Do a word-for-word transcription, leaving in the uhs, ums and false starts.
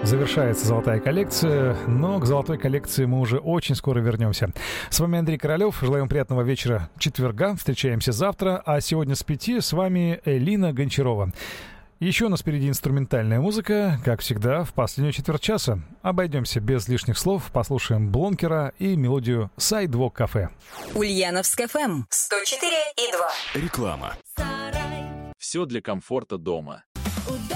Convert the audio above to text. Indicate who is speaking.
Speaker 1: Завершается золотая коллекция, но к золотой коллекции мы уже очень скоро вернемся. С вами Андрей Королёв. Желаем приятного вечера четверга. Встречаемся завтра. А сегодня с пяти с вами Элина Гончарова. Еще у нас впереди инструментальная музыка, как всегда, в последнюю четверть часа. Обойдемся без лишних слов, послушаем Блонкера и мелодию «Сайдвок кафе».
Speaker 2: Ульяновск эф эм сто четыре и два.
Speaker 3: Реклама. Все для комфорта дома.